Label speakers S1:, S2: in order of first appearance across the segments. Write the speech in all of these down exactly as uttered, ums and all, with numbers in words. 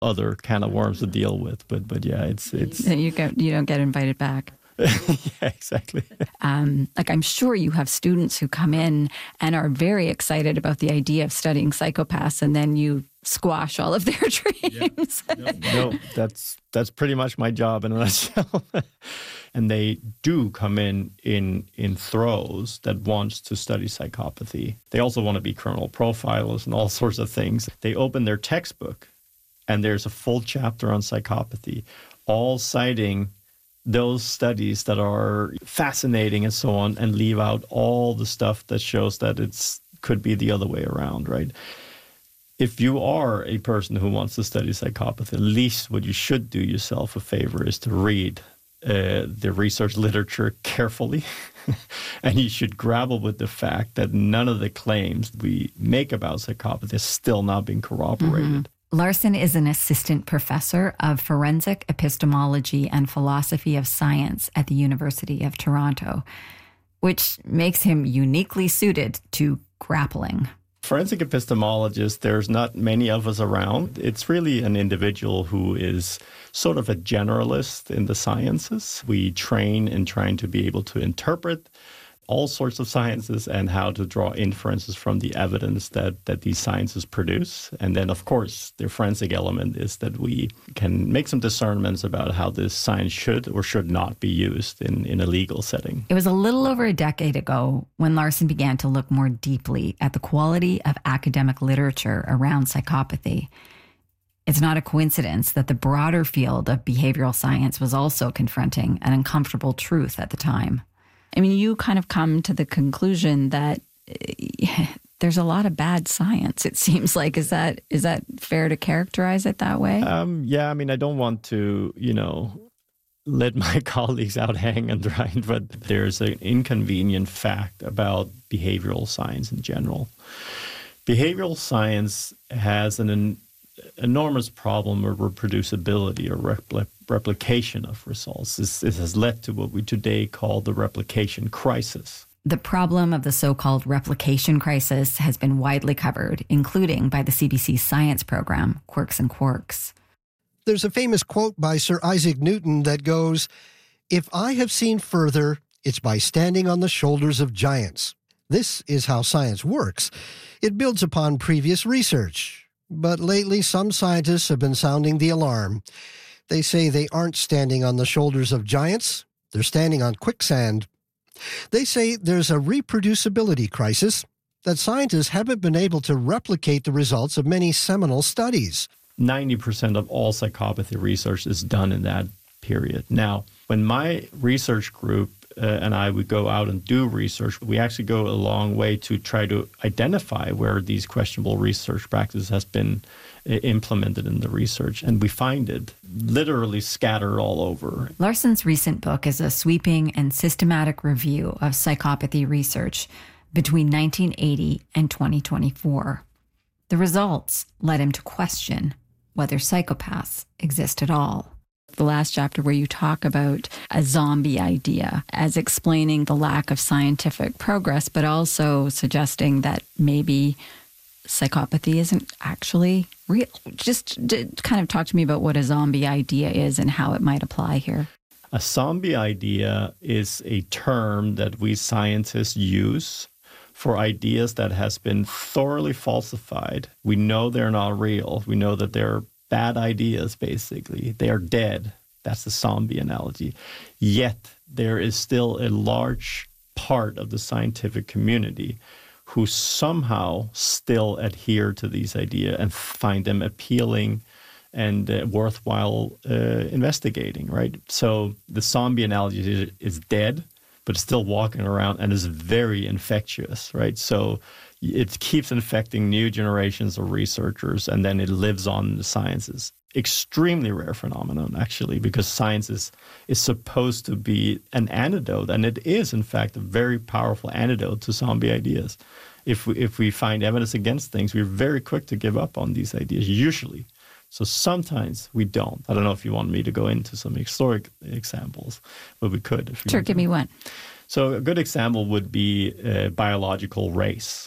S1: other can of worms to deal with. But but yeah, it's it's
S2: you go, you don't get invited back.
S1: Yeah, exactly.
S2: Um, like I'm sure you have students who come in and are very excited about the idea of studying psychopaths, and then you squash all of their dreams.
S1: Yeah. No, no, that's that's pretty much my job in a nutshell. And they do come in, in in throes that wants to study psychopathy. They also want to be criminal profilers and all sorts of things. They open their textbook, and there's a full chapter on psychopathy, all citing those studies that are fascinating and so on, and leave out all the stuff that shows that it's could be the other way around, right? If you are a person who wants to study psychopathy, at least what you should do yourself a favor is to read uh, the research literature carefully. And you should grapple with the fact that none of the claims we make about psychopathy is still not being corroborated.
S2: Mm-hmm. Larson is an assistant professor of forensic epistemology and philosophy of science at the University of Toronto, which makes him uniquely suited to grappling.
S1: Forensic epistemologist, there's not many of us around. It's really an individual who is sort of a generalist in the sciences. We train in trying to be able to interpret all sorts of sciences and how to draw inferences from the evidence that, that these sciences produce. And then, of course, the forensic element is that we can make some discernments about how this science should or should not be used in, in a legal setting.
S2: It was a little over a decade ago when Larson began to look more deeply at the quality of academic literature around psychopathy. It's not a coincidence that the broader field of behavioral science was also confronting an uncomfortable truth at the time. I mean, you kind of come to the conclusion that uh, there's a lot of bad science, it seems like. Is that is that fair to characterize it that way?
S1: Um, yeah, I mean, I don't want to, you know, let my colleagues out hang and dry, but there's an inconvenient fact about behavioral science in general. Behavioral science has an en- enormous problem of reproducibility or repli- replication of results. This, this has led to what we today call the replication crisis.
S2: The problem of the so-called replication crisis has been widely covered, including by the C B C science program, Quirks and Quarks.
S3: There's a famous quote by Sir Isaac Newton that goes, "If I have seen further, it's by standing on the shoulders of giants." This is how science works. It builds upon previous research. But lately, some scientists have been sounding the alarm. They say they aren't standing on the shoulders of giants. They're standing on quicksand. They say there's a reproducibility crisis, that scientists haven't been able to replicate the results of many seminal studies.
S1: ninety percent of all psychopathy research is done in that period. Now, when my research group Uh, and I would go out and do research, we actually go a long way to try to identify where these questionable research practices has been uh, implemented in the research. And we find it literally scattered all over.
S2: Larson's recent book is a sweeping and systematic review of psychopathy research between nineteen eighty and twenty twenty-four. The results led him to question whether psychopaths exist at all. The last chapter where you talk about a zombie idea as explaining the lack of scientific progress, but also suggesting that maybe psychopathy isn't actually real. Just kind of talk to me about what a zombie idea is and how it might apply here.
S1: A zombie idea is a term that we scientists use for ideas that has been thoroughly falsified. We know they're not real. We know that they're bad ideas, basically. They are dead. That's the zombie analogy. Yet there is still a large part of the scientific community who somehow still adhere to these ideas and find them appealing and uh, worthwhile uh, investigating, right? So the zombie analogy is, is dead, but still walking around and is very infectious, right? So it keeps infecting new generations of researchers, and then it lives on in the sciences. Extremely rare phenomenon, actually, because science is, is supposed to be an antidote, and it is, in fact, a very powerful antidote to zombie ideas. If we, if we find evidence against things, we're very quick to give up on these ideas, usually. So sometimes we don't. I don't know if you want me to go into some historic examples, but we could. If you
S2: Sure,
S1: want
S2: give
S1: to.
S2: me one.
S1: So a good example would be uh, biological race.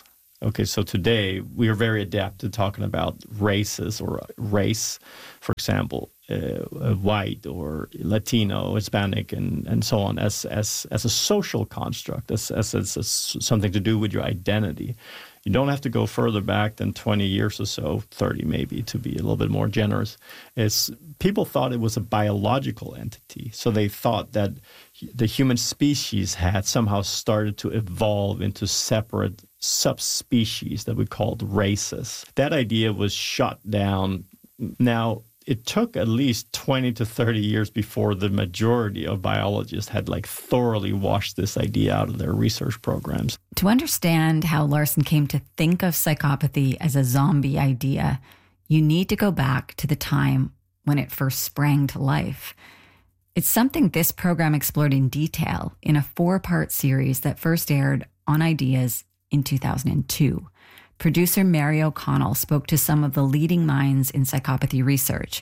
S1: Okay, so today we are very adept to talking about races or race, for example, uh, white or Latino, Hispanic, and, and so on, as as as a social construct, as, as, as, as something to do with your identity. You don't have to go further back than twenty years or so, thirty maybe, to be a little bit more generous. Is people thought it was a biological entity. So they thought that the human species had somehow started to evolve into separate subspecies that we called races. That idea was shot down. Now, it took at least twenty to thirty years before the majority of biologists had like thoroughly washed this idea out of their research programs.
S2: To understand how Larson came to think of psychopathy as a zombie idea, you need to go back to the time when it first sprang to life. It's something this program explored in detail in a four-part series that first aired on Ideas in two thousand two. Producer Mary O'Connell spoke to some of the leading minds in psychopathy research.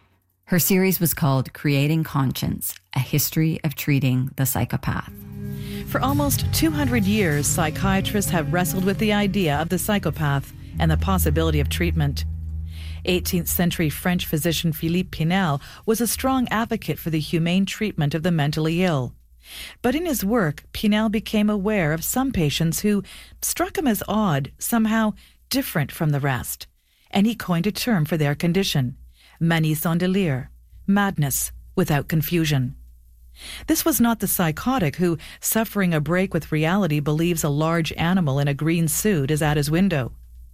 S2: Her series was called Creating Conscience, A History of Treating the Psychopath.
S4: For almost two hundred years, psychiatrists have wrestled with the idea of the psychopath and the possibility of treatment. eighteenth century French physician Philippe Pinel was a strong advocate for the humane treatment of the mentally ill. But in his work, Pinel became aware of some patients who struck him as odd, somehow different from the rest, and he coined a term for their condition, manie sans délire, madness without confusion. This was not the psychotic who, suffering a break with reality, believes a large animal in a green suit is at his window.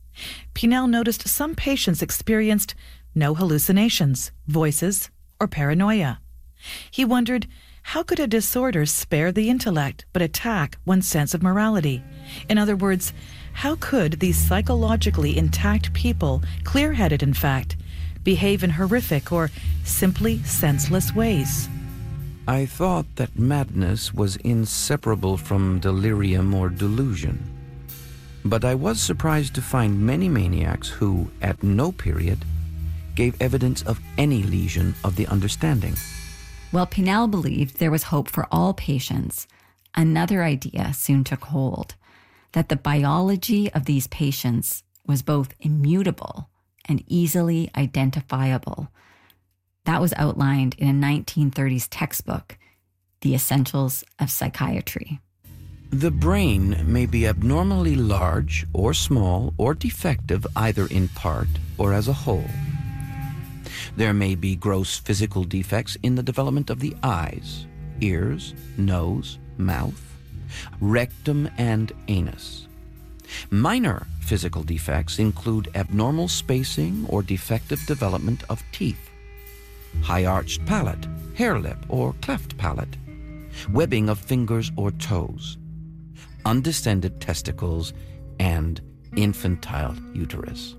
S4: Pinel noticed some patients experienced no hallucinations, voices, or paranoia. He wondered, how could a disorder spare the intellect but attack one's sense of morality? In other words, how could these psychologically intact people, clear-headed in fact, behave in horrific or simply senseless ways?
S5: I thought that madness was inseparable from delirium or delusion. But I was surprised to find many maniacs who, at no period, gave evidence of any lesion of the understanding.
S2: While Pinel believed there was hope for all patients, another idea soon took hold, that the biology of these patients was both immutable and easily identifiable. That was outlined in a nineteen thirties textbook, The Essentials of Psychiatry.
S5: The brain may be abnormally large or small or defective either in part or as a whole. There may be gross physical defects in the development of the eyes, ears, nose, mouth, rectum, and anus. Minor physical defects include abnormal spacing or defective development of teeth, high-arched palate, hair lip or cleft palate, webbing of fingers or toes, undescended testicles, and infantile uterus.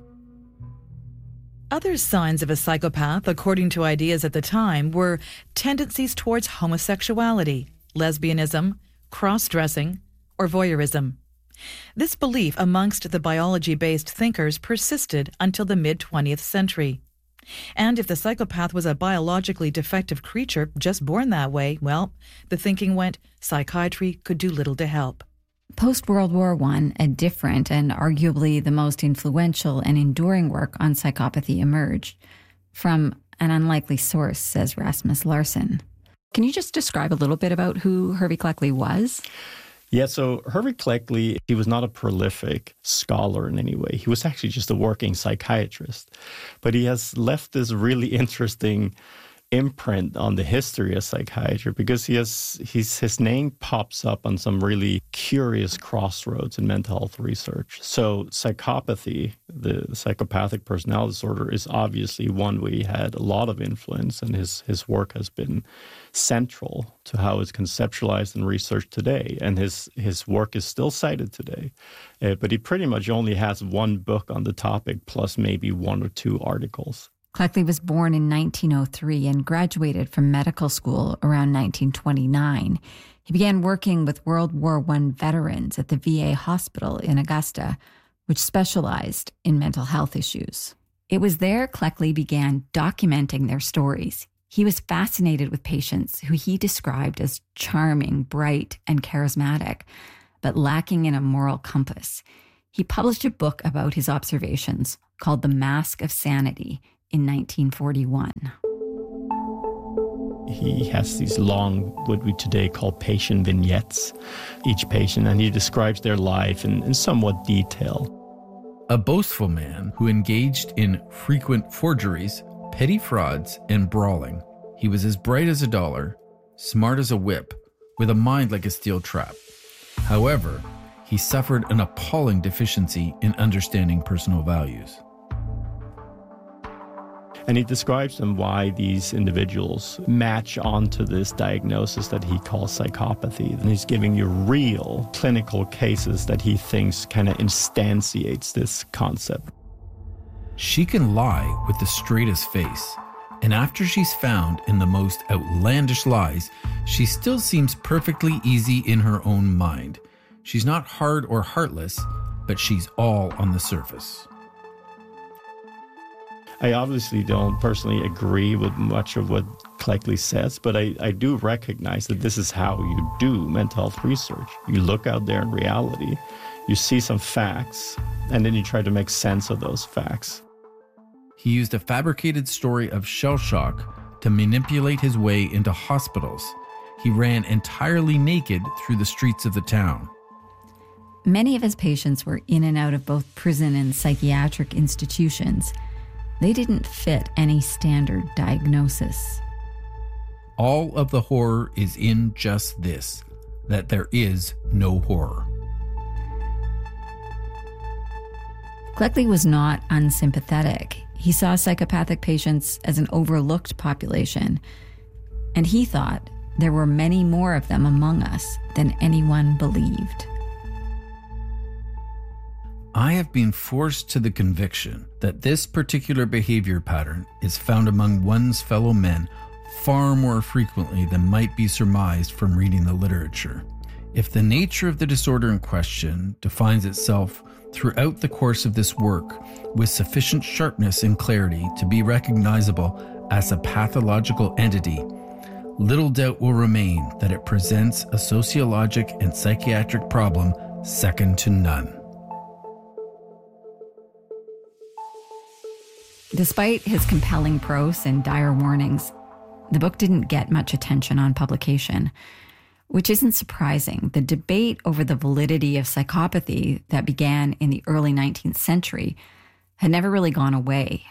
S4: Other signs of a psychopath, according to Ideas at the time, were tendencies towards homosexuality, lesbianism, cross-dressing, or voyeurism. This belief amongst the biology-based thinkers persisted until the mid-twentieth century. And if the psychopath was a biologically defective creature, just born that way, well, the thinking went, psychiatry could do little to help.
S2: Post-World War One, a different and arguably the most influential and enduring work on psychopathy emerged from an unlikely source, says Rasmus Larson. Can you just describe a little bit about who Hervey Cleckley was?
S1: Yeah, so Hervey Cleckley, he was not a prolific scholar in any way. He was actually just a working psychiatrist. But he has left this really interesting imprint on the history of psychiatry because he has he's, his name pops up on some really curious crossroads in mental health research. So psychopathy, the psychopathic personality disorder, is obviously one where he had a lot of influence, and his, his work has been central to how it's conceptualized and researched today. And his, his work is still cited today. Uh, but he pretty much only has one book on the topic plus maybe one or two articles.
S2: Cleckley was born in nineteen oh three and graduated from medical school around nineteen twenty-nine. He began working with World War One veterans at the V A hospital in Augusta, which specialized in mental health issues. It was there Cleckley began documenting their stories. He was fascinated with patients who he described as charming, bright, and charismatic, but lacking in a moral compass. He published a book about his observations called The Mask of Sanity in nineteen forty-one.
S1: He has these long, what we today call patient vignettes, each patient, and he describes their life in, in somewhat detail.
S6: A boastful man who engaged in frequent forgeries, petty frauds, and brawling. He was as bright as a dollar, smart as a whip, with a mind like a steel trap. However, he suffered an appalling deficiency in understanding personal values.
S1: And he describes them why these individuals match onto this diagnosis that he calls psychopathy. And he's giving you real clinical cases that he thinks kind of instantiates this concept.
S6: She can lie with the straightest face, and after she's found in the most outlandish lies, she still seems perfectly easy in her own mind. She's not hard or heartless, but she's all on the surface.
S1: I obviously don't personally agree with much of what Cleckley says, but I, I do recognize that this is how you do mental health research. You look out there in reality, you see some facts, and then you try to make sense of those facts.
S6: He used a fabricated story of shell shock to manipulate his way into hospitals. He ran entirely naked through the streets of the town.
S2: Many of his patients were in and out of both prison and psychiatric institutions. They didn't fit any standard diagnosis.
S6: All of the horror is in just this, that there is no horror.
S2: Cleckley was not unsympathetic. He saw psychopathic patients as an overlooked population, and he thought there were many more of them among us than anyone believed.
S6: I have been forced to the conviction that this particular behavior pattern is found among one's fellow men far more frequently than might be surmised from reading the literature. If the nature of the disorder in question defines itself throughout the course of this work with sufficient sharpness and clarity to be recognizable as a pathological entity, little doubt will remain that it presents a sociologic and psychiatric problem second to none.
S2: Despite his compelling prose and dire warnings, the book didn't get much attention on publication, which isn't surprising. The debate over the validity of psychopathy that began in the early nineteenth century had never really gone away.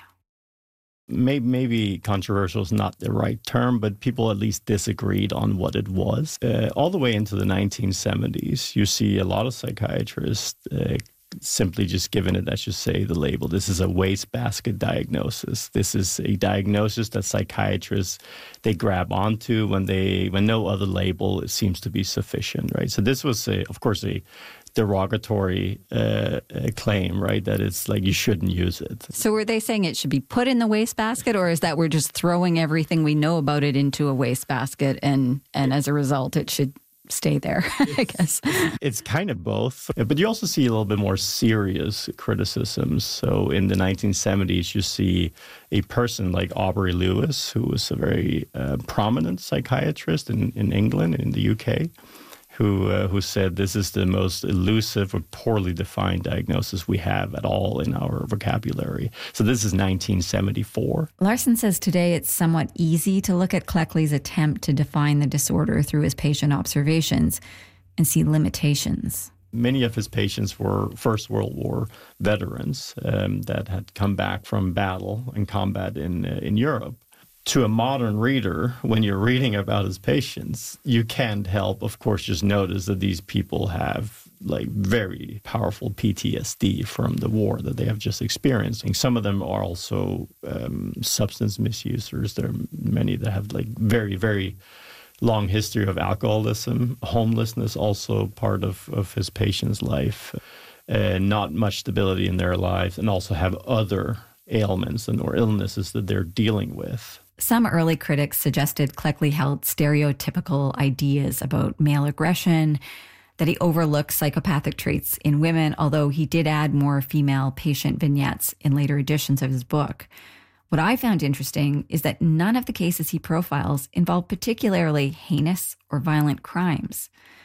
S1: Maybe, maybe controversial is not the right term, but people at least disagreed on what it was. Uh, all the way into the nineteen seventies, you see a lot of psychiatrists uh, simply just given it, as you say, the label. This is a wastebasket diagnosis. This is a diagnosis that psychiatrists, they grab onto when they when no other label seems to be sufficient, right? So this was, a, of course, a derogatory uh, claim, right? That it's like you shouldn't use it.
S2: So were they saying it should be put in the wastebasket, or is that we're just throwing everything we know about it into a wastebasket, and and as a result it should stay there, I guess?
S1: It's kind of both. But you also see a little bit more serious criticisms. So in the nineteen seventies, you see a person like Aubrey Lewis, who was a very uh, prominent psychiatrist in, in England, in the U K, who uh, who said this is the most elusive or poorly defined diagnosis we have at all in our vocabulary. So this is nineteen seventy-four.
S2: Larson says today it's somewhat easy to look at Cleckley's attempt to define the disorder through his patient observations and see limitations.
S1: Many of his patients were First World War veterans um, that had come back from battle and combat in uh, in Europe. To a modern reader, when you're reading about his patients, you can't help, of course, just notice that these people have like very powerful P T S D from the war that they have just experienced. And some of them are also um, substance misusers. There are many that have like very, very long history of alcoholism, homelessness, also part of, of his patient's life, uh, not much stability in their lives, and also have other ailments and or illnesses that they're dealing with.
S2: Some early critics suggested Cleckley held stereotypical ideas about male aggression, that he overlooked psychopathic traits in women, although he did add more female patient vignettes in later editions of his book. What I found interesting is that none of the cases he profiles involve particularly heinous or violent crimes.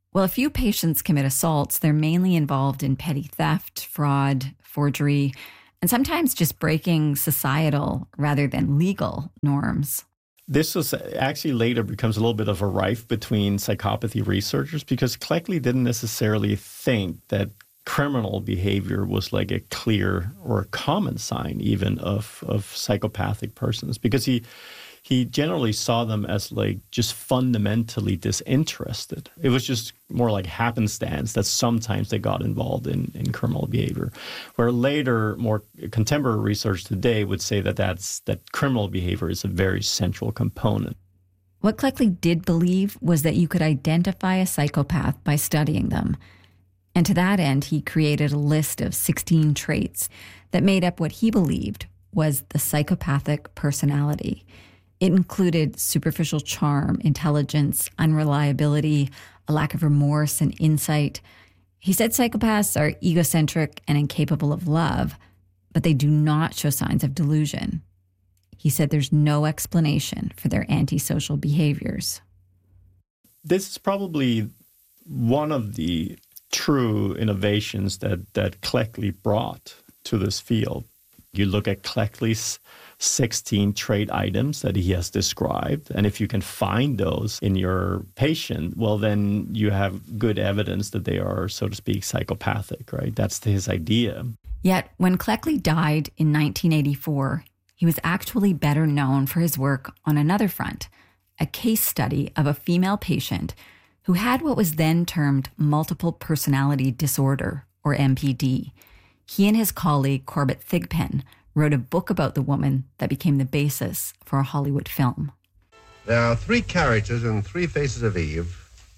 S2: Well, a few patients commit assaults. They're mainly involved in petty theft, fraud, forgery, and sometimes just breaking societal rather than legal norms.
S1: This was actually later becomes a little bit of a rife between psychopathy researchers because Cleckley didn't necessarily think that criminal behavior was like a clear or a common sign even of, of psychopathic persons, because he he generally saw them as like just fundamentally disinterested. It was just more like happenstance that sometimes they got involved in, in criminal behavior, where later, more contemporary research today would say that that's, that criminal behavior is a very central component.
S2: What Cleckley did believe was that you could identify a psychopath by studying them. And to that end, he created a list of sixteen traits that made up what he believed was the psychopathic personality. It included superficial charm, intelligence, unreliability, a lack of remorse and insight. He said psychopaths are egocentric and incapable of love, but they do not show signs of delusion. He said there's no explanation for their antisocial behaviors.
S1: This is probably one of the true innovations that, that Cleckley brought to this field. You look at Cleckley's sixteen trait items that he has described, and if you can find those in your patient, well, then you have good evidence that they are, so to speak, psychopathic, right? That's his idea.
S2: Yet, when Cleckley died in nineteen eighty-four, he was actually better known for his work on another front, a case study of a female patient who had what was then termed multiple personality disorder, or M P D. He and his colleague, Corbett Thigpen, wrote a book about the woman that became the basis for a Hollywood film.
S7: There are three characters in Three Faces of Eve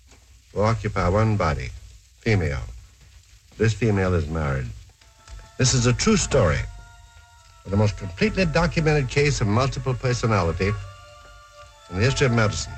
S7: who occupy one body, female. This female is married. This is a true story, the most completely documented case of multiple personality in the history of medicine.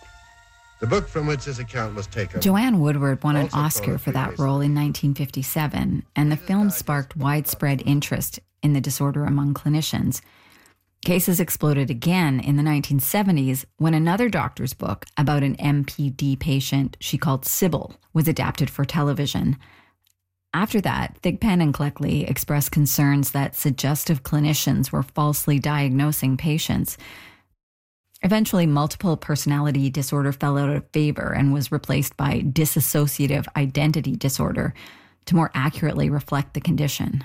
S7: The book from which this account was taken...
S2: Joanne Woodward won an Oscar for that role in nineteen fifty-seven, and the film sparked widespread interest in the disorder among clinicians. Cases exploded again in the nineteen seventies when another doctor's book about an M P D patient she called Sybil was adapted for television. After that, Thigpen and Cleckley expressed concerns that suggestive clinicians were falsely diagnosing patients. Eventually, multiple personality disorder fell out of favor and was replaced by dissociative identity disorder to more accurately reflect the condition.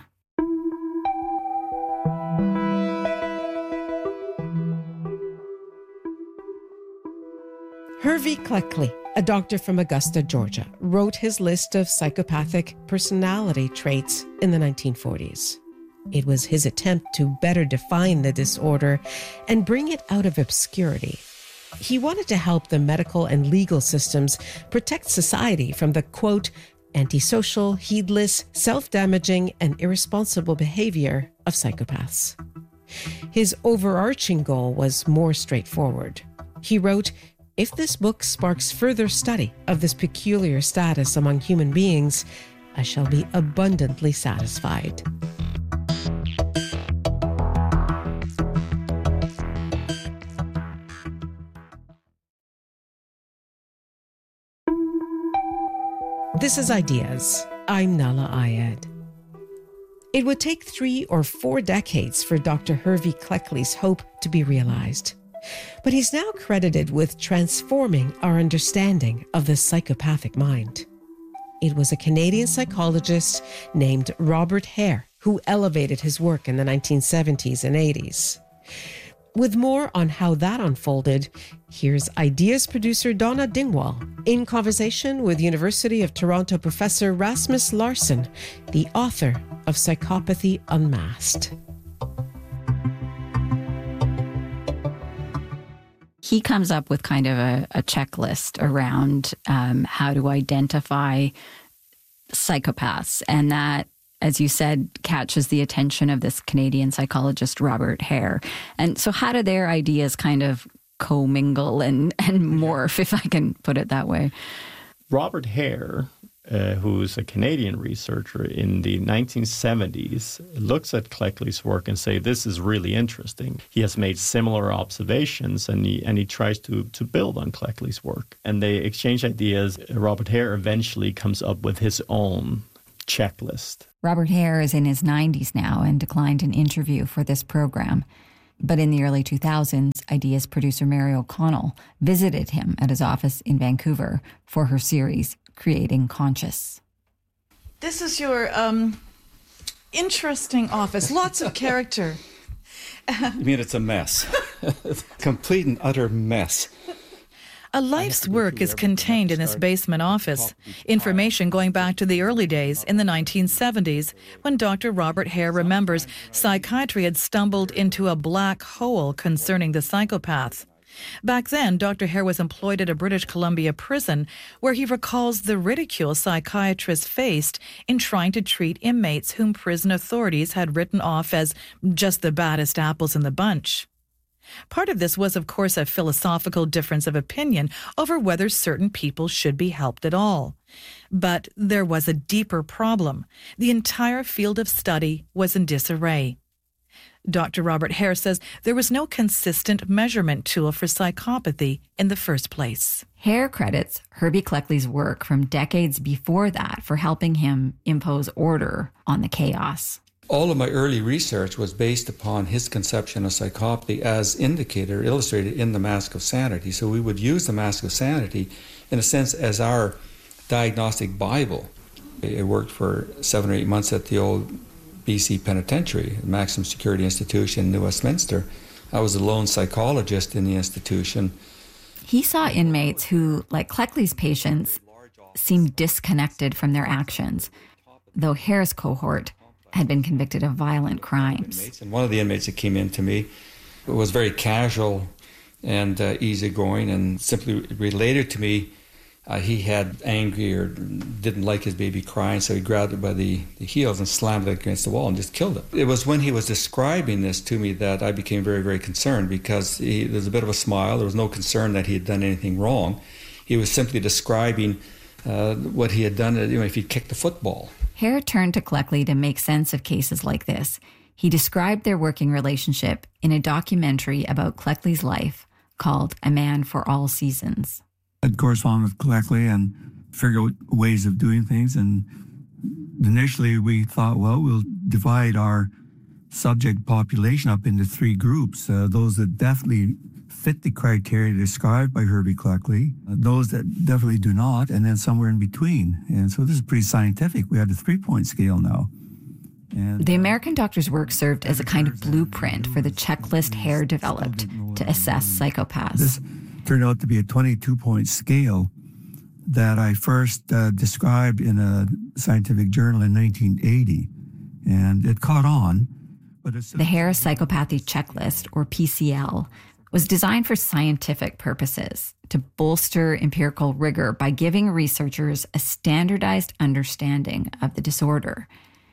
S8: Hervey Cleckley, a doctor from Augusta, Georgia, wrote his list of psychopathic personality traits in the nineteen forties. It was his attempt to better define the disorder and bring it out of obscurity. He wanted to help the medical and legal systems protect society from the, quote, antisocial, heedless, self-damaging, and irresponsible behavior of psychopaths. His overarching goal was more straightforward. He wrote, "If this book sparks further study of this peculiar status among human beings, I shall be abundantly satisfied." This is Ideas. I'm Nahlah Ayed. It would take three or four decades for Doctor Hervey Cleckley's hope to be realized. But he's now credited with transforming our understanding of the psychopathic mind. It was a Canadian psychologist named Robert Hare who elevated his work in the nineteen seventies and eighties. With more on how that unfolded, here's Ideas producer Donna Dingwall in conversation with University of Toronto professor Rasmus Larsson, the author of Psychopathy Unmasked.
S2: He comes up with kind of a, a checklist around um, how to identify psychopaths, and that, as you said, catches the attention of this Canadian psychologist, Robert Hare. And so how do their ideas kind of commingle and, and morph, if I can put it that way?
S1: Robert Hare uh, who's a Canadian researcher in the nineteen seventies, looks at Cleckley's work and say, this is really interesting. He has made similar observations, and he and he tries to, to build on Cleckley's work. And they exchange ideas. Robert Hare eventually comes up with his own checklist.
S2: Robert Hare is in his nineties now and declined an interview for this program. But in the early two thousands, Ideas producer Mary O'Connell visited him at his office in Vancouver for her series, Creating Conscious.
S4: This is your um, interesting office. Lots of character.
S9: You mean it's a mess? Complete and utter mess.
S4: A life's work is contained in this basement office. Information going back to the early days in the nineteen seventies, when Doctor Robert Hare remembers psychiatry had stumbled into a black hole concerning the psychopath. Back then, Doctor Hare was employed at a British Columbia prison, where he recalls the ridicule psychiatrists faced in trying to treat inmates whom prison authorities had written off as just the baddest apples in the bunch. Part of this was, of course, a philosophical difference of opinion over whether certain people should be helped at all. But there was a deeper problem. The entire field of study was in disarray. Doctor Robert Hare says there was no consistent measurement tool for psychopathy in the first place.
S2: Hare credits Herbie Cleckley's work from decades before that for helping him impose order on the chaos.
S9: All of my early research was based upon his conception of psychopathy as indicated or illustrated in The Mask of Sanity. So we would use The Mask of Sanity, in a sense, as our diagnostic Bible. It worked for seven or eight months at the old B C Penitentiary, Maximum Security Institution in New Westminster. I was a lone psychologist in the institution.
S2: He saw inmates who, like Cleckley's patients, seemed disconnected from their actions, though Hare's cohort had been convicted of violent crimes.
S9: And one of the inmates that came in to me was very casual and uh, easygoing, and simply related to me. Uh, he had angry or didn't like his baby crying, so he grabbed it by the, the heels and slammed it against the wall and just killed it. It was when he was describing this to me that I became very, very concerned, because he, there was a bit of a smile. There was no concern that he had done anything wrong. He was simply describing uh, what he had done, you know, if he'd kicked the football.
S2: Hare turned to Cleckley to make sense of cases like this. He described their working relationship in a documentary about Cleckley's life called A Man for All Seasons.
S10: I'd correspond with Cleckley and figure out ways of doing things. And initially we thought, well, we'll divide our subject population up into three groups. Uh, those that definitely fit the criteria described by Herbie Cleckley, uh, those that definitely do not, and then somewhere in between. And so this is pretty scientific. We had a three-point scale now. And,
S2: the American doctor's work served as a kind of blueprint for the checklist Hare developed to assess psychopaths.
S10: This turned out to be a twenty-two point scale that I first uh, described in a scientific journal in nineteen eighty, and it caught on. But it's
S2: the Hare Psychopathy Checklist, or P C L, was designed for scientific purposes, to bolster empirical rigor by giving researchers a standardized understanding of the disorder.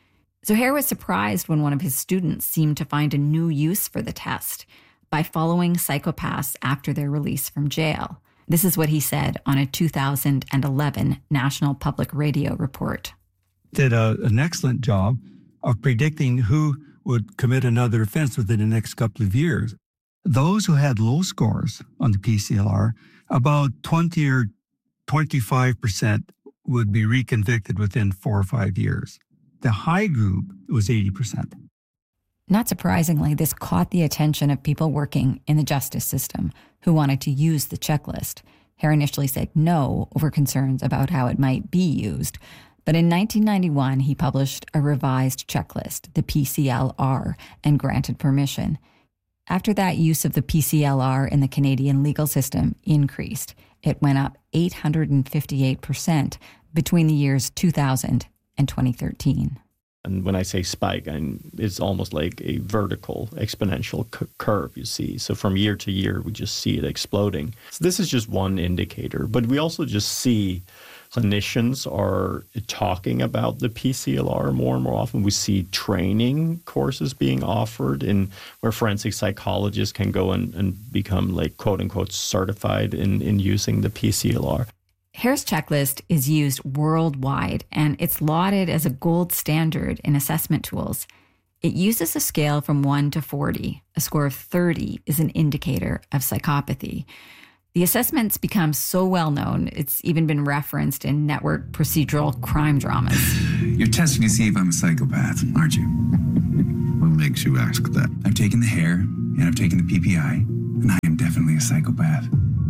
S2: So Hare was surprised when one of his students seemed to find a new use for the test by following psychopaths after their release from jail. This is what he said on a two thousand eleven National Public Radio report.
S10: Did a, an excellent job of predicting who would commit another offense within the next couple of years. Those who had low scores on the P C L R, about twenty or twenty-five percent would be reconvicted within four or five years. The high group was eighty percent.
S2: Not surprisingly, this caught the attention of people working in the justice system who wanted to use the checklist. Hare initially said no over concerns about how it might be used. But in nineteen ninety-one, he published a revised checklist, the P C L R, and granted permission. After that, use of the P C L R in the Canadian legal system increased. It went up eight hundred fifty-eight percent between the years two thousand and twenty thirteen.
S1: And when I say spike, I'm, it's almost like a vertical exponential c- curve, you see. So from year to year, we just see it exploding. So this is just one indicator. But we also just see clinicians are talking about the P C L R more and more often. We see training courses being offered in where forensic psychologists can go and, and become like quote unquote certified in, in using the P C L R.
S2: Hare's checklist is used worldwide, and it's lauded as a gold standard in assessment tools. It uses a scale from one to forty. A score of thirty is an indicator of psychopathy. The assessment's become so well known, it's even been referenced in network procedural crime dramas.
S11: You're testing to see if I'm a psychopath, aren't you?
S12: What makes you ask that?
S11: I've taken the Hare, and I've taken the P P I, and I am definitely a psychopath.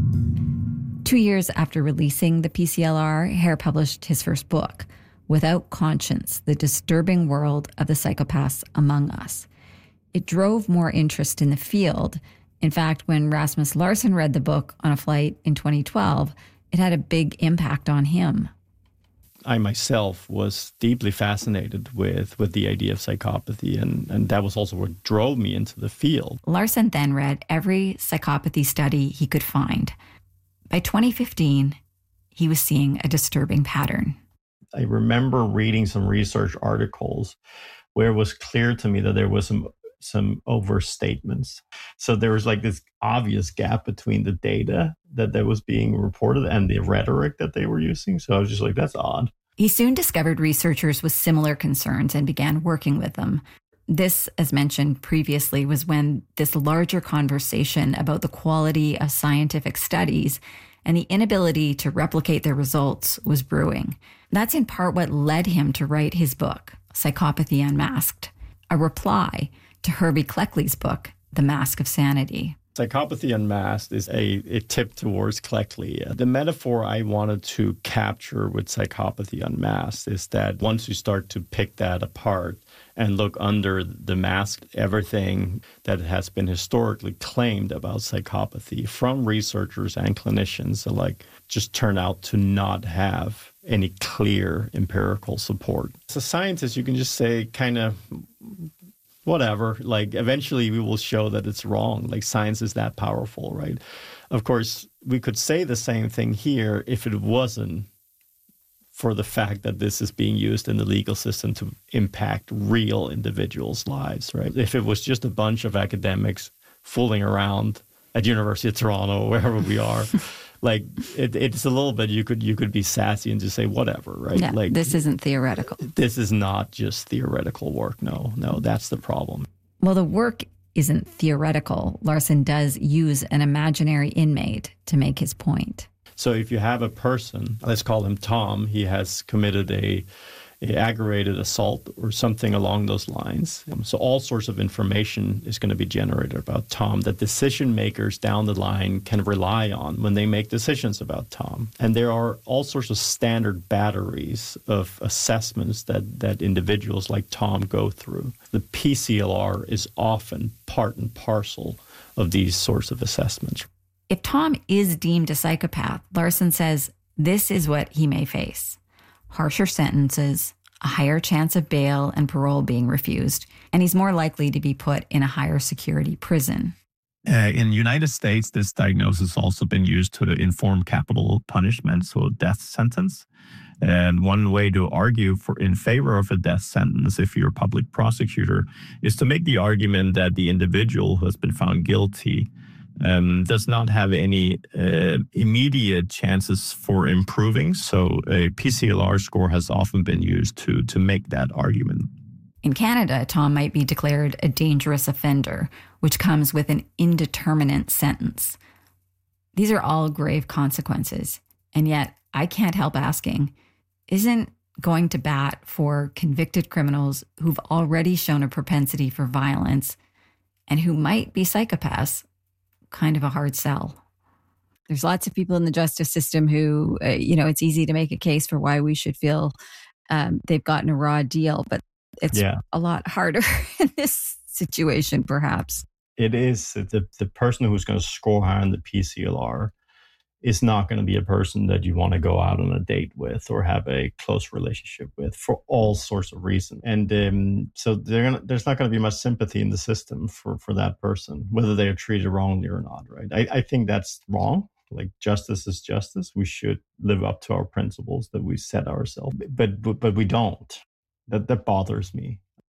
S2: Two years after releasing the P C L R, Hare published his first book, Without Conscience, The Disturbing World of the Psychopaths Among Us. It drove more interest in the field. In fact, when Rasmus Larsen read the book on a flight in twenty twelve, it had a big impact on him.
S1: I myself was deeply fascinated with, with the idea of psychopathy, and, and that was also what drove me into the field.
S2: Larsen then read every psychopathy study he could find. By twenty fifteen, he was seeing a disturbing pattern.
S1: I remember reading some research articles where it was clear to me that there was some some overstatements. So there was like this obvious gap between the data that, that was being reported and the rhetoric that they were using. So I was just like, that's odd.
S2: He soon discovered researchers with similar concerns and began working with them. This, as mentioned previously, was when this larger conversation about the quality of scientific studies and the inability to replicate their results was brewing. That's in part what led him to write his book, Psychopathy Unmasked, a reply to Herbie Cleckley's book, The Mask of Sanity.
S1: Psychopathy Unmasked is a, a tip towards Cleckley. The metaphor I wanted to capture with Psychopathy Unmasked is that once you start to pick that apart and look under the mask, everything that has been historically claimed about psychopathy from researchers and clinicians alike just turn out to not have any clear empirical support. As a scientist, you can just say kind of whatever, like eventually we will show that it's wrong. Like science is that powerful, right? Of course, we could say the same thing here if it wasn't for the fact that this is being used in the legal system to impact real individuals' lives, right? If it was just a bunch of academics fooling around at University of Toronto, wherever we are, like it, it's a little bit, you could you could be sassy and just say whatever, right?
S2: Yeah,
S1: like
S2: this isn't theoretical.
S1: This is not just theoretical work. No, no, that's the problem.
S2: Well, the work isn't theoretical. Larsen does use an imaginary inmate to make his point.
S1: So if you have a person, let's call him Tom, he has committed a, a aggravated assault or something along those lines. So all sorts of information is going to be generated about Tom that decision makers down the line can rely on when they make decisions about Tom. And there are all sorts of standard batteries of assessments that, that individuals like Tom go through. The P C L R is often part and parcel of these sorts of assessments.
S2: If Tom is deemed a psychopath, Larsen says this is what he may face: harsher sentences, a higher chance of bail and parole being refused, and he's more likely to be put in a higher security prison.
S13: Uh, in the United States, this diagnosis has also been used to inform capital punishment, so death sentence. And one way to argue for in favor of a death sentence, if you're a public prosecutor, is to make the argument that the individual who has been found guilty Um, does not have any uh, immediate chances for improving. So a P C L R score has often been used to to make that argument.
S2: In Canada, Tom might be declared a dangerous offender, which comes with an indeterminate sentence. These are all grave consequences. And yet, I can't help asking, isn't going to bat for convicted criminals who've already shown a propensity for violence and who might be psychopaths kind of a hard sell? There's lots of people in the justice system who, uh, you know, it's easy to make a case for why we should feel um, they've gotten a raw deal, but it's yeah. a lot harder in this situation, perhaps.
S1: It is. The, the person who's going to score high on the P C L R is not going to be a person that you want to go out on a date with or have a close relationship with for all sorts of reasons. And um, so gonna, there's not going to be much sympathy in the system for, for that person, whether they are treated wrongly or not, right? I, I think that's wrong. Like justice is justice. We should live up to our principles that we set ourselves, but but, but we don't. That, that bothers me.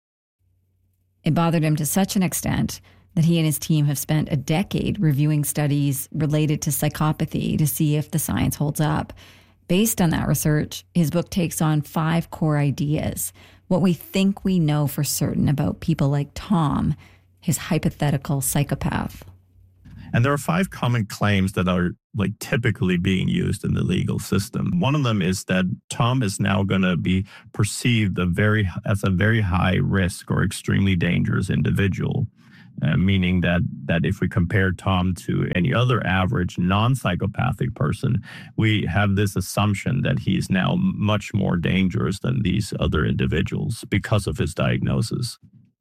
S2: It bothered him to such an extent that he and his team have spent a decade reviewing studies related to psychopathy to see if the science holds up. Based on that research, his book takes on five core ideas, what we think we know for certain about people like Tom, his hypothetical psychopath.
S13: And there are five common claims that are like typically being used in the legal system. One of them is that Tom is now going to be perceived a very as a very high risk or extremely dangerous individual, uh, meaning that that if we compare Tom to any other average non-psychopathic person, we have this assumption that he's now much more dangerous than these other individuals because of his diagnosis.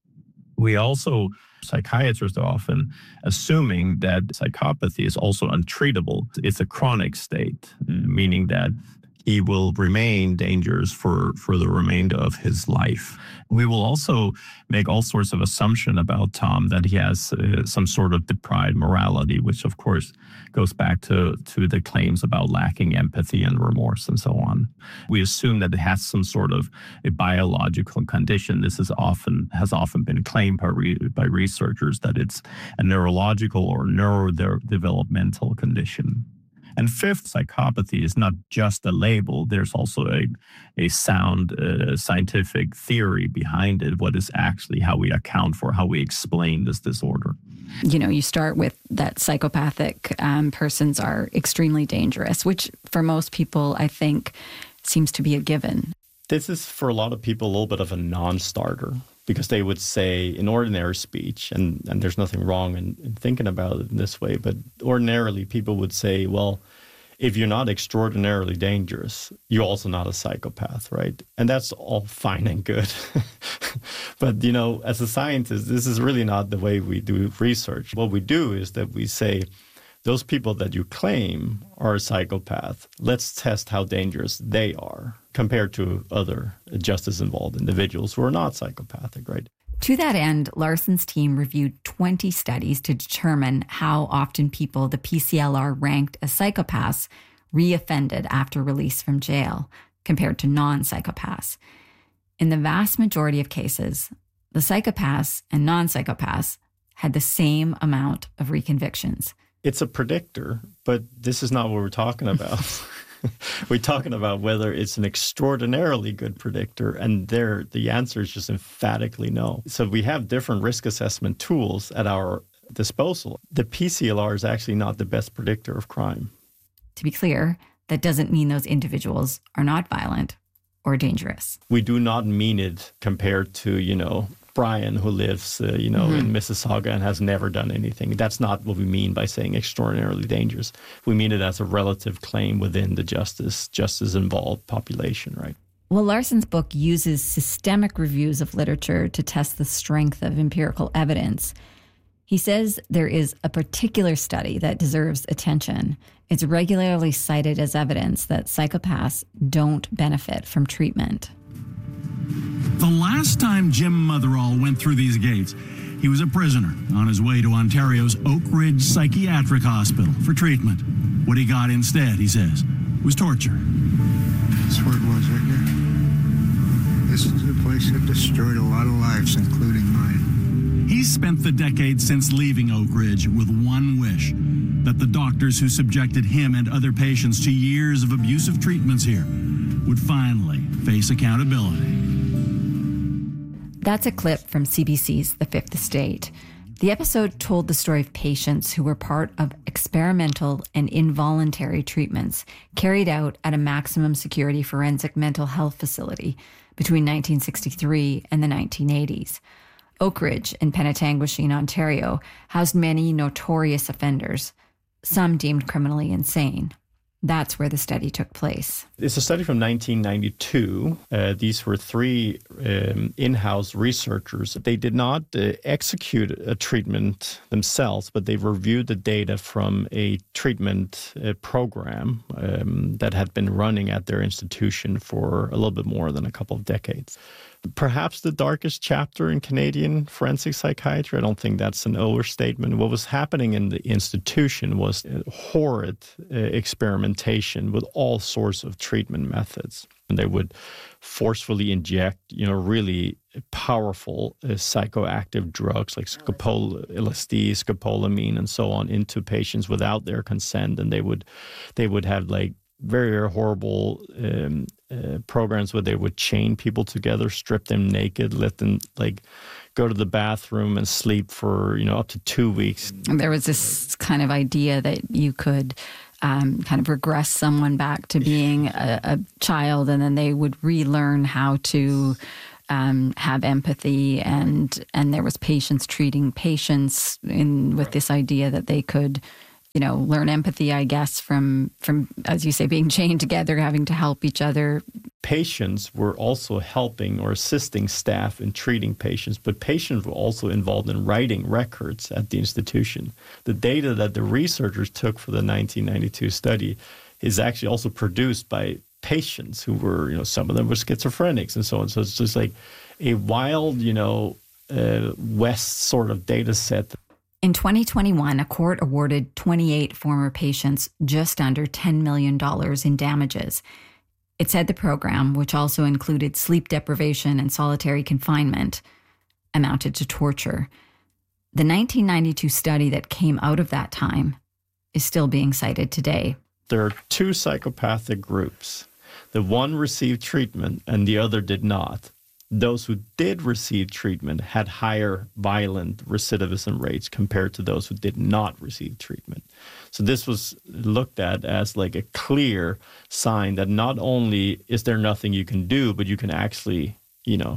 S13: We also Psychiatrists are often assuming that psychopathy is also untreatable. It's a chronic state, meaning that he will remain dangerous for, for the remainder of his life. We will also make all sorts of assumptions about Tom that he has uh, some sort of deprived morality, which of course goes back to, to the claims about lacking empathy and remorse and so on. We assume that it has some sort of a biological condition. This is often has often been claimed by, re, by researchers that it's a neurological or neurodevelopmental condition. And fifth, psychopathy is not just a label. There's also a, a sound uh, scientific theory behind it, what is actually how we account for, how we explain this disorder.
S2: You know, you start with that psychopathic um, persons are extremely dangerous, which for most people, I think, seems to be a given.
S1: This is for a lot of people a little bit of a non-starter, because they would say in ordinary speech, and, and there's nothing wrong in, in thinking about it in this way, but ordinarily people would say, well, if you're not extraordinarily dangerous, you're also not a psychopath, right? And that's all fine and good. But, you know, as a scientist, this is really not the way we do research. What we do is that we say, those people that you claim are a psychopath, let's test how dangerous they are compared to other justice-involved individuals who are not psychopathic, right?
S2: To that end, Larson's team reviewed twenty studies to determine how often people the P C L R ranked as psychopaths reoffended after release from jail compared to non-psychopaths. In the vast majority of cases, the psychopaths and non-psychopaths had the same amount of reconvictions.
S1: It's a predictor, but this is not what we're talking about. We're talking about whether it's an extraordinarily good predictor, and there the answer is just emphatically no. So we have different risk assessment tools at our disposal. The P C L R is actually not the best predictor of crime.
S2: To be clear, that doesn't mean those individuals are not violent or dangerous.
S1: We do not mean it compared to, you know, Brian, who lives, uh, you know, mm-hmm. in Mississauga and has never done anything. That's not what we mean by saying extraordinarily dangerous. We mean it as a relative claim within the justice, justice-involved population, right?
S2: Well, Larson's book uses systemic reviews of literature to test the strength of empirical evidence. He says there is a particular study that deserves attention. It's regularly cited as evidence that psychopaths don't benefit from treatment.
S14: The last time Jim Motherall went through these gates, he was a prisoner on his way to Ontario's Oak Ridge Psychiatric Hospital for treatment. What he got instead, he says, was torture.
S12: That's where it was right here. This is the place that destroyed a lot of lives, including mine.
S14: He's spent the decades since leaving Oak Ridge with one wish, that the doctors who subjected him and other patients to years of abusive treatments here would finally face accountability.
S2: That's a clip from C B C's The Fifth Estate. The episode told the story of patients who were part of experimental and involuntary treatments carried out at a maximum security forensic mental health facility between nineteen sixty-three and the nineteen eighties. Oak Ridge in Penetanguishene, Ontario, housed many notorious offenders, some deemed criminally insane. That's where the study took place.
S1: It's a study from nineteen ninety-two. Uh, these were three um, in-house researchers. They did not uh, execute a treatment themselves, but they reviewed the data from a treatment uh, program um, that had been running at their institution for a little bit more than a couple of decades. Perhaps the darkest chapter in Canadian forensic psychiatry. I don't think that's an overstatement. What was happening in the institution was a horrid uh, experimentation with all sorts of treatment methods. And they would forcefully inject, you know, really powerful uh, psychoactive drugs like scopol- L S D, scopolamine, and so on into patients without their consent. And they would, they would have like very, very horrible um, uh, programs where they would chain people together, strip them naked, let them like go to the bathroom and sleep for, you know, up to two weeks.
S2: There was this kind of idea that you could um, kind of regress someone back to being a, a child, and then they would relearn how to um, have empathy, and and there was patients treating patients in with this idea that they could, you know, learn empathy, I guess, from, from, as you say, being chained together, having to help each other.
S1: Patients were also helping or assisting staff in treating patients, but patients were also involved in writing records at the institution. The data that the researchers took for the nineteen ninety-two study is actually also produced by patients who were, you know, some of them were schizophrenics and so on. So it's just like a wild, you know, uh, West sort of data set.
S2: In twenty twenty-one, a court awarded twenty-eight former patients just under ten million dollars in damages. It said the program, which also included sleep deprivation and solitary confinement, amounted to torture. The nineteen ninety-two study that came out of that time is still being cited today.
S1: There are two psychopathic groups. The one received treatment and the other did not. Those who did receive treatment had higher violent recidivism rates compared to those who did not receive treatment. So this was looked at as like a clear sign that not only is there nothing you can do, but you can actually, you know,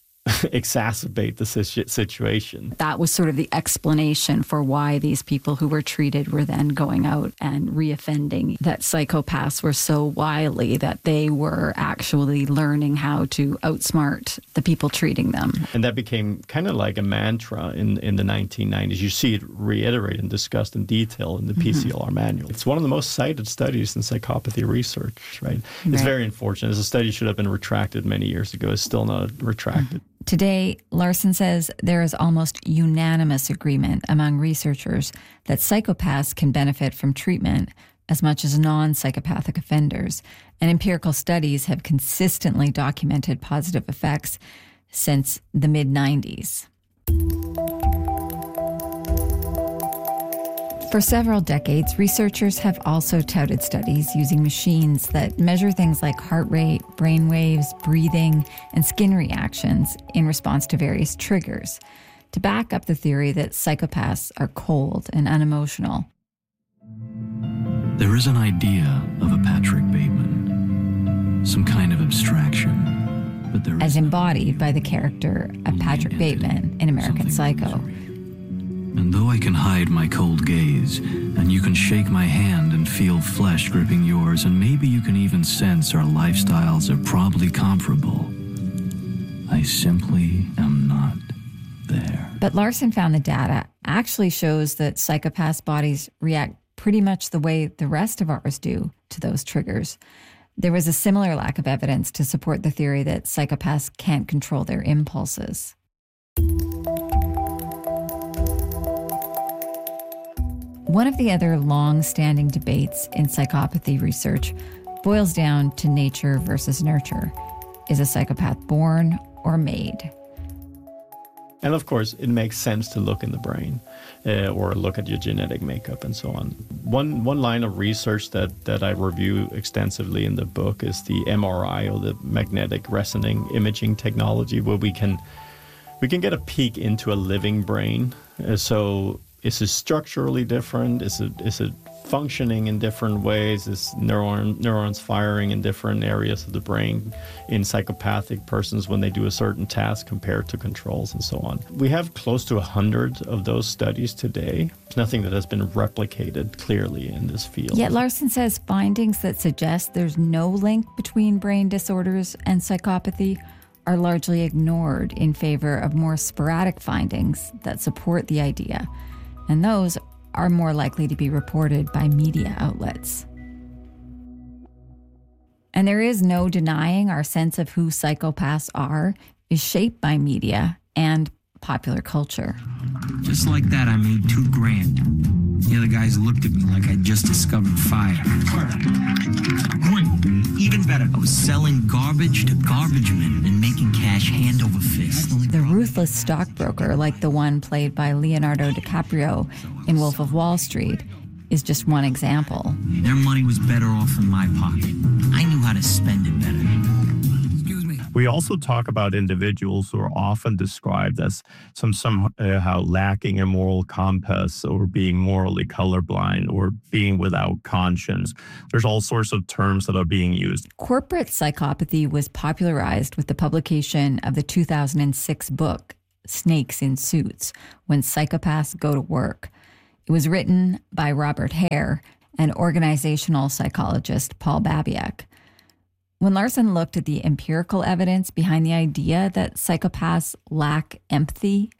S1: exacerbate the situation.
S2: That was sort of the explanation for why these people who were treated were then going out and reoffending, that psychopaths were so wily that they were actually learning how to outsmart the people treating them.
S1: And that became kind of like a mantra in, in the nineteen nineties. You see it reiterated and discussed in detail in the P C L R mm-hmm. manual. It's one of the most cited studies in psychopathy research, right? right? It's very unfortunate. The study should have been retracted many years ago. It's still not retracted.
S2: Today, Larson says there is almost unanimous agreement among researchers that psychopaths can benefit from treatment as much as non-psychopathic offenders, and empirical studies have consistently documented positive effects since the mid nineties. For several decades, researchers have also touted studies using machines that measure things like heart rate, brain waves, breathing, and skin reactions in response to various triggers to back up the theory that psychopaths are cold and unemotional.
S15: There is an idea of a Patrick Bateman, some kind of abstraction, but there
S2: as embodied by the character of Patrick Bateman in American Psycho.
S15: And though I can hide my cold gaze, and you can shake my hand and feel flesh gripping yours, and maybe you can even sense our lifestyles are probably comparable, I simply am not there.
S2: But Larson found the data actually shows that psychopaths' bodies react pretty much the way the rest of ours do to those triggers. There was a similar lack of evidence to support the theory that psychopaths can't control their impulses. One of the other long-standing debates in psychopathy research boils down to nature versus nurture. Is a psychopath born or made?
S1: And of course, it makes sense to look in the brain uh, or look at your genetic makeup and so on. One one line of research that, that I review extensively in the book is the M R I, or the magnetic resonance imaging technology, where we can we can get a peek into a living brain. Uh, so is it structurally different? Is it is it functioning in different ways? Is neuron, neurons firing in different areas of the brain in psychopathic persons when they do a certain task compared to controls and so on? We have close to a hundred of those studies today. There's nothing that has been replicated clearly in this field.
S2: Yet Larson says findings that suggest there's no link between brain disorders and psychopathy are largely ignored in favor of more sporadic findings that support the idea. And those are more likely to be reported by media outlets. And there is no denying our sense of who psychopaths are is shaped by media and popular culture.
S11: Just like that, I made two grand. The other guys looked at me like I just discovered fire. Great. Even better, I was selling garbage to garbage men and making cash hand over fist.
S2: The ruthless stockbroker, like the one played by Leonardo DiCaprio in Wolf of Wall Street, is just one example.
S11: Their money was better off in my pocket. I knew how to spend it better.
S13: We also talk about individuals who are often described as some somehow lacking a moral compass or being morally colorblind or being without conscience. There's all sorts of terms that are being used.
S2: Corporate psychopathy was popularized with the publication of the two thousand six book, Snakes in Suits, When Psychopaths Go to Work. It was written by Robert Hare and organizational psychologist Paul Babiak. When Larson looked at the empirical evidence behind the idea that psychopaths lack empathy,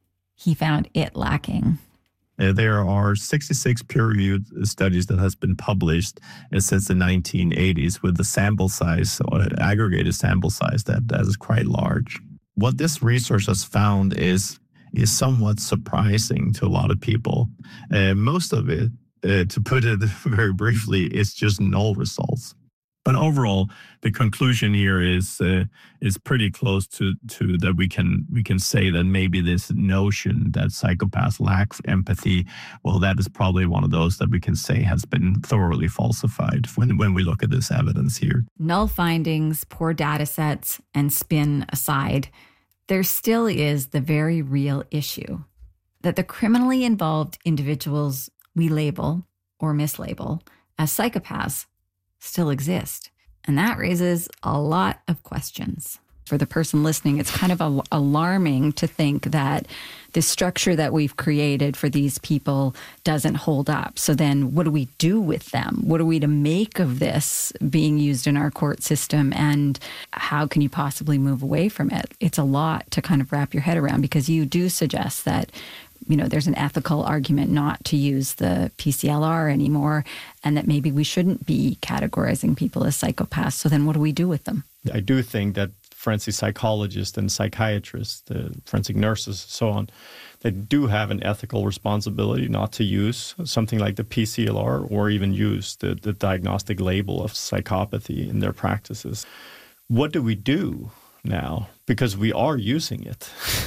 S2: he found it lacking.
S13: Uh, there are sixty-six peer-reviewed studies that has been published uh, since the nineteen eighties with the sample size, or aggregated sample size, that, that is quite large. What this research has found is, is somewhat surprising to a lot of people. Uh, most of it, uh, to put it very briefly, is just null results. But overall, the conclusion here is uh, is pretty close to to that we can we can say that maybe this notion that psychopaths lack empathy, well, that is probably one of those that we can say has been thoroughly falsified when when we look at this evidence here.
S2: Null findings, poor data sets, and spin aside, there still is the very real issue that the criminally involved individuals we label or mislabel as psychopaths still exist. And that raises a lot of questions. For the person listening, it's kind of al- alarming to think that the structure that we've created for these people doesn't hold up. So then what do we do with them? What are we to make of this being used in our court system? And how can you possibly move away from it? It's a lot to kind of wrap your head around, because you do suggest that, you know, there's an ethical argument not to use the P C L R anymore, and that maybe we shouldn't be categorizing people as psychopaths. So then what do we do with them?
S1: I do think that forensic psychologists and psychiatrists, the forensic nurses, so on, they do have an ethical responsibility not to use something like the P C L R or even use the, the diagnostic label of psychopathy in their practices. What do we do now? Because we are using it.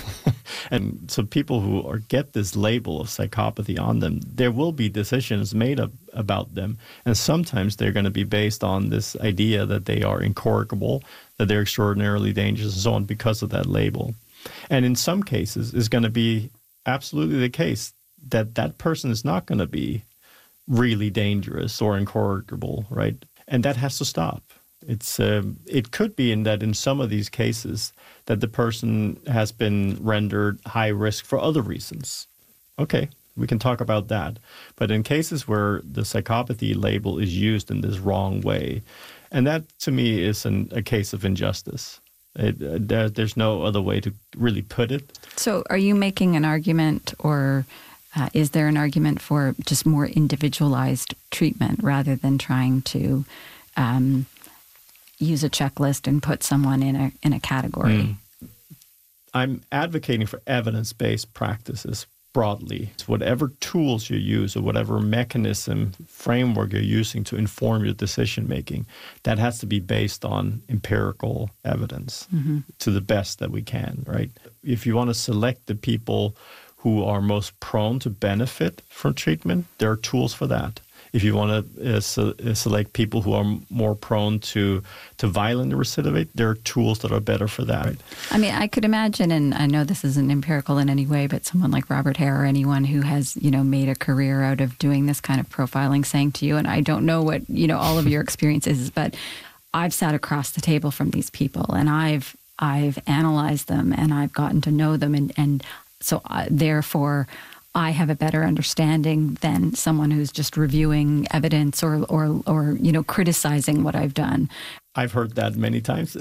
S1: And so people who are, get this label of psychopathy on them, there will be decisions made up about them. And sometimes they're going to be based on this idea that they are incorrigible, that they're extraordinarily dangerous and so on because of that label. And in some cases, it's going to be absolutely the case that that person is not going to be really dangerous or incorrigible, right? And that has to stop. It's um, it could be in that in some of these cases that the person has been rendered high risk for other reasons. Okay, we can talk about that. But in cases where the psychopathy label is used in this wrong way, and that to me is an, a case of injustice. It, uh, there, there's no other way to really put it.
S2: So are you making an argument, or uh, is there an argument for just more individualized treatment rather than trying to um, use a checklist and put someone in a in a category?
S1: Mm. I'm advocating for evidence-based practices broadly. So whatever tools you use or whatever mechanism, framework you're using to inform your decision-making, that has to be based on empirical evidence mm-hmm. to the best that we can, right? If you want to select the people who are most prone to benefit from treatment, there are tools for that. If you want to uh, se- select people who are more prone to to violent recidivate, there are tools that are better for that. Right?
S2: I mean, I could imagine, and I know this isn't empirical in any way, but someone like Robert Hare or anyone who has, you know, made a career out of doing this kind of profiling saying to you, and I don't know what, you know, all of your experience is, but I've sat across the table from these people, and I've I've analyzed them, and I've gotten to know them, and, and so uh, therefore I have a better understanding than someone who's just reviewing evidence or, or, or you know, criticizing what I've done.
S1: I've heard that many times.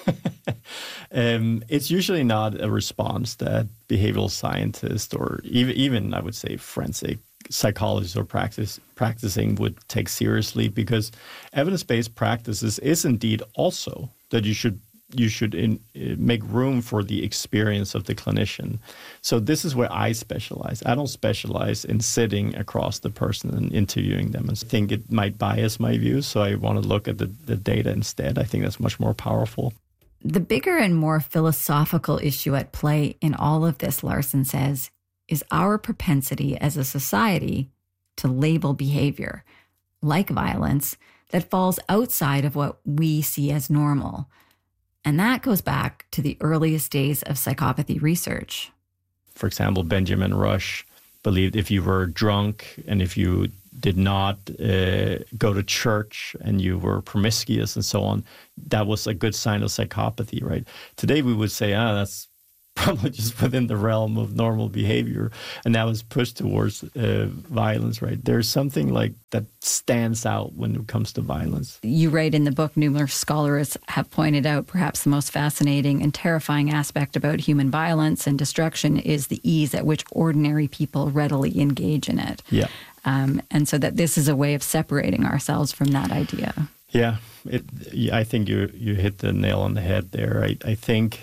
S1: um, it's usually not a response that behavioral scientists or even, even I would say, forensic psychologists or practice, practicing would take seriously, because evidence-based practices is indeed also that you should you should in, uh, make room for the experience of the clinician. So this is where I specialize. I don't specialize in sitting across the person and interviewing them. And I think it might bias my views, so I want to look at the, the data instead. I think that's much more powerful.
S2: The bigger and more philosophical issue at play in all of this, Larson says, is our propensity as a society to label behavior, like violence, that falls outside of what we see as normal. And that goes back to the earliest days of psychopathy research.
S1: For example, Benjamin Rush believed if you were drunk and if you did not uh, go to church and you were promiscuous and so on, that was a good sign of psychopathy, right? Today we would say, ah, that's probably just within the realm of normal behavior, and that was pushed towards uh, violence, right? There's something like that stands out when it comes to violence.
S2: You write in the book, numerous scholars have pointed out perhaps the most fascinating and terrifying aspect about human violence and destruction is the ease at which ordinary people readily engage in it.
S1: Yeah.
S2: Um, and so that this is a way of separating ourselves from that idea.
S1: Yeah, it, I think you you hit the nail on the head there. I, I think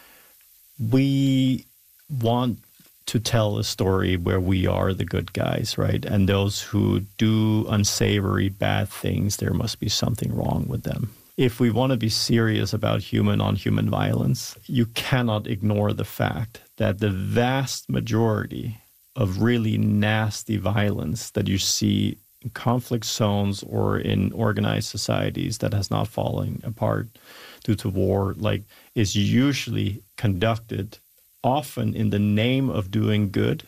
S1: we want to tell a story where we are the good guys, right? And those who do unsavory, bad things, there must be something wrong with them. If we want to be serious about human-on-human violence, you cannot ignore the fact that the vast majority of really nasty violence that you see in conflict zones or in organized societies that has not fallen apart due to war, like, is usually conducted often in the name of doing good,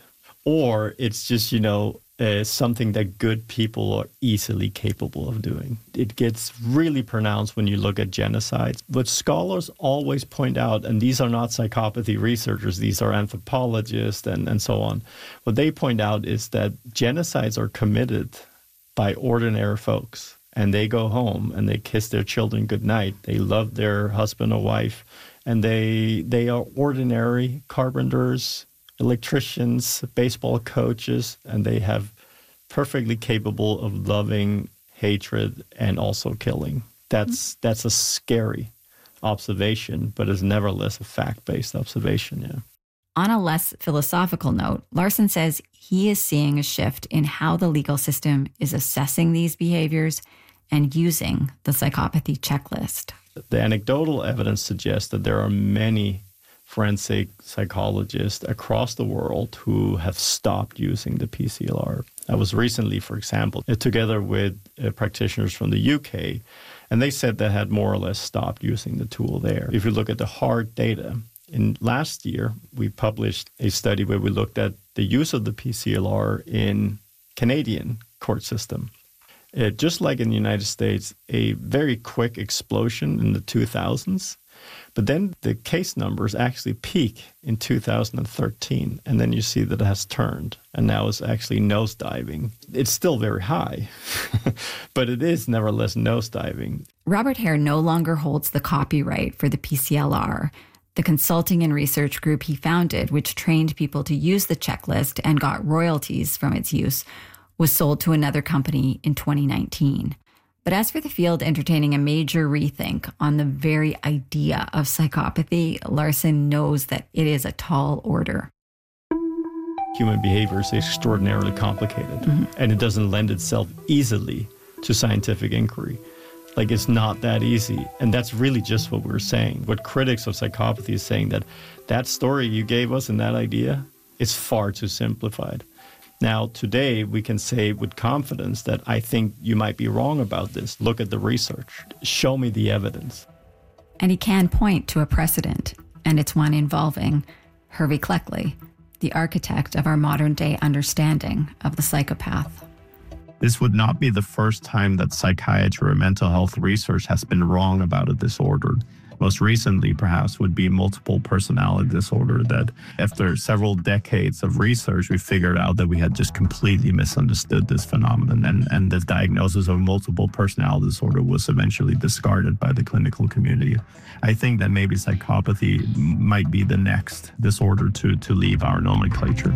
S1: or it's just, you know, uh, something that good people are easily capable of doing. It gets really pronounced when you look at genocides. But scholars always point out, and these are not psychopathy researchers, these are anthropologists and, and so on. What they point out is that genocides are committed by ordinary folks. And they go home and they kiss their children goodnight. They love their husband or wife. And they they are ordinary carpenters, electricians, baseball coaches, and they have perfectly capable of loving, hatred, and also killing. That's that's a scary observation, but it's nevertheless a fact-based observation, yeah.
S2: On a less philosophical note, Larson says he is seeing a shift in how the legal system is assessing these behaviors and using the psychopathy checklist.
S1: The anecdotal evidence suggests that there are many forensic psychologists across the world who have stopped using the P C L R. I was recently, for example, together with uh, practitioners from the U K, and they said they had more or less stopped using the tool there. If you look at the hard data, in last year, we published a study where we looked at the use of the P C L R in Canadian court system. Uh, just like in the United States, a very quick explosion in the two thousands. But then the case numbers actually peak in two thousand thirteen, and then you see that it has turned, and now it's actually nosediving. It's still very high, but it is nevertheless nosediving.
S2: Robert Hare no longer holds the copyright for the P C L R. The consulting and research group he founded, which trained people to use the checklist and got royalties from its use, was sold to another company in twenty nineteen. But as for the field entertaining a major rethink on the very idea of psychopathy, Larson knows that it is a tall order.
S1: Human behavior is extraordinarily complicated, mm-hmm. and it doesn't lend itself easily to scientific inquiry. Like, it's not that easy. And that's really just what we're saying. What critics of psychopathy is saying, that that story you gave us and that idea is far too simplified. Now, today, we can say with confidence that I think you might be wrong about this. Look at the research. Show me the evidence.
S2: And he can point to a precedent, and it's one involving Hervey Cleckley, the architect of our modern-day understanding of the psychopath.
S13: This would not be the first time that psychiatry or mental health research has been wrong about a disorder. Most recently, perhaps, would be multiple personality disorder, that after several decades of research, we figured out that we had just completely misunderstood this phenomenon, and, and the diagnosis of multiple personality disorder was eventually discarded by the clinical community. I think that maybe psychopathy might be the next disorder to, to leave our nomenclature.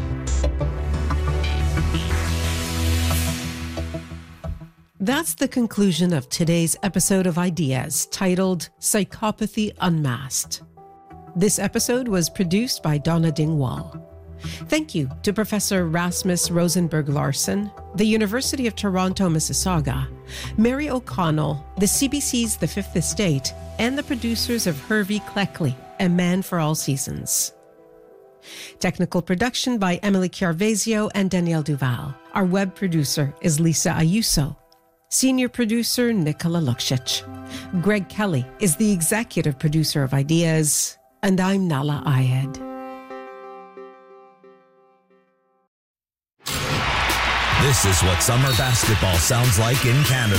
S8: That's the conclusion of today's episode of Ideas, titled Psychopathy Unmasked. This episode was produced by Donna Dingwall. Thank you to Professor Rasmus Rosenberg Larson, the University of Toronto, Mississauga, Mary O'Connell, the C B C's The Fifth Estate, and the producers of Hervey Cleckley, A Man for All Seasons. Technical production by Emily Chiarvesio and Danielle Duval. Our web producer is Lisa Ayuso. Senior producer Nicola Luksic. Greg Kelly is the executive producer of Ideas, and I'm Nala Ayed.
S16: This is what summer basketball sounds like in Canada.